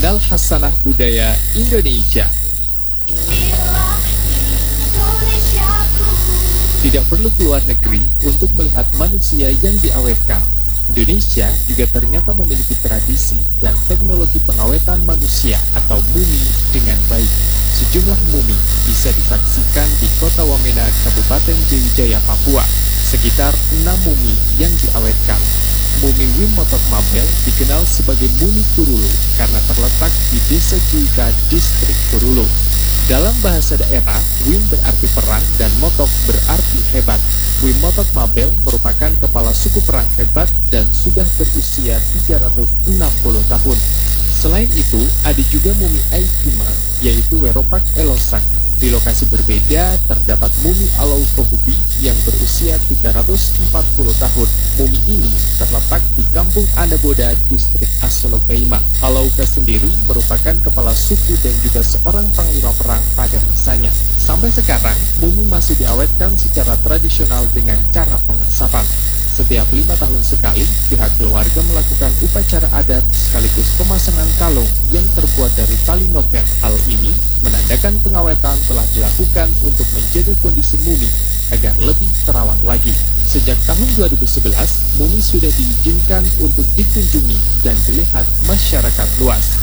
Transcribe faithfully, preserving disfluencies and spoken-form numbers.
Mengenal Hasanah Budaya Indonesia. Tidak perlu keluar negeri untuk melihat manusia yang diawetkan. Indonesia juga ternyata memiliki tradisi dan teknologi pengawetan manusia atau mumi dengan baik. Sejumlah mumi bisa disaksikan di Kota Wamena, Kabupaten Jayawijaya, Papua. Sekitar enam mumi yang diawetkan. Mumi Wim Motok Mabel dikenal sebagai Mumi Kurulu karena terletak di Desa Juika, Distrik Kurulu. Dalam bahasa daerah, Wim berarti perang dan Motok berarti hebat. Wim Motok Mabel merupakan kepala suku perang hebat dan sudah berusia tiga ratus enam puluh tahun. Selain itu, ada juga mumi Aikima, yaitu Weropak Elosak. Di lokasi berbeda, terdapat mumi Alau Kohubi yang berusia tiga ratus empat puluh tahun. Mumi ini terletak di Kampung Anaboda, Distrik Asolokaima. Alauka sendiri merupakan kepala suku dan juga seorang panglima perang pada masanya. Sampai sekarang, mumi masih diawetkan secara tradisional dengan cara pengasapan. Setiap lima tahun sekali, pihak keluarga melakukan upacara adat sekaligus pemasangan kalung yang terbuat dari tali novel. Hal ini menandakan pengawetan telah dilakukan untuk menjaga kondisi mumi agar lebih terawat lagi. Sejak tahun dua ribu sebelas, mumi sudah diizinkan untuk dikunjungi dan dilihat masyarakat luas.